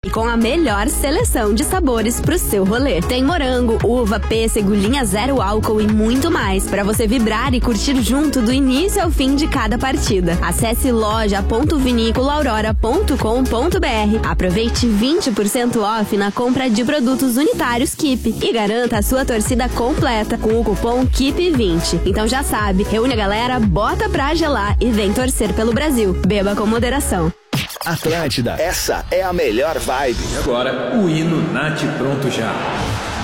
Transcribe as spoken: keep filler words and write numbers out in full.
e com a melhor seleção de sabores pro seu rolê. Tem morango, uva, pêssego, linha zero álcool e muito mais para você vibrar e curtir junto do início ao fim de cada partida. Acesse loja ponto vinícola aurora ponto com ponto br. Aproveite vinte por cento off na compra de produtos unitários Keep e garanta a sua torcida completa com o cupom Keep vinte. Então já sabe, reúne a galera, bota pra gelar e vem torcer pelo Brasil. Beba com moderação. Atlântida, essa é a melhor vibe. E agora, o hino Nath Pronto Já.